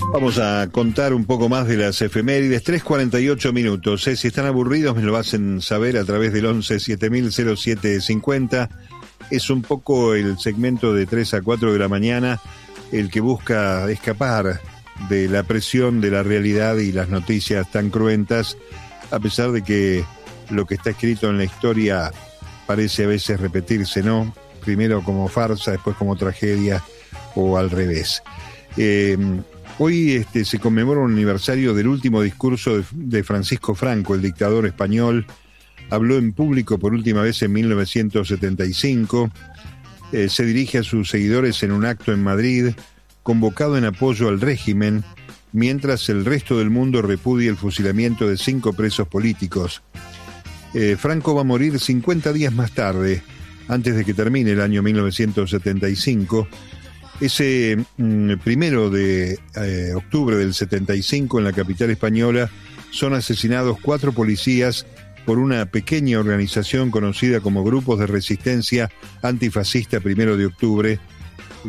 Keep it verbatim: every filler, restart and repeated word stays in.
Vamos a contar un poco más de las efemérides. tres cuarenta y ocho minutos. ¿eh? Si están aburridos me lo hacen saber a través del once siete mil cero siete cincuenta. Es un poco el segmento de tres a cuatro de la mañana, el que busca escapar de la presión de la realidad y las noticias tan cruentas, a pesar de que lo que está escrito en la historia parece a veces repetirse, ¿no? Primero como farsa, después como tragedia o al revés. Eh, hoy este, se conmemora un aniversario del último discurso de, de Francisco Franco, el dictador español. Habló en público por última vez en mil novecientos setenta y cinco. Eh, se dirige a sus seguidores en un acto en Madrid, convocado en apoyo al régimen, mientras el resto del mundo repudia el fusilamiento de cinco presos políticos. Eh, Franco va a morir cincuenta días más tarde, antes de que termine el año mil novecientos setenta y cinco. Ese mm, primero de eh, octubre del setenta y cinco, en la capital española, son asesinados cuatro policías por una pequeña organización conocida como Grupos de Resistencia Antifascista Primero de Octubre,